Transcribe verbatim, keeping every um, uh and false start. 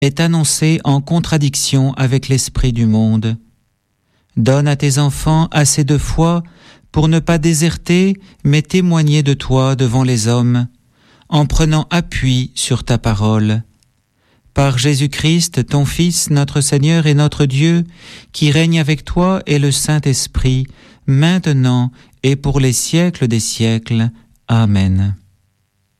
est annoncée en contradiction avec l'esprit du monde. Donne à tes enfants assez de foi pour ne pas déserter, mais témoigner de toi devant les hommes, en prenant appui sur ta parole. Par Jésus-Christ, ton Fils, notre Seigneur et notre Dieu, qui règne avec toi et le Saint-Esprit, maintenant et pour les siècles des siècles. Amen.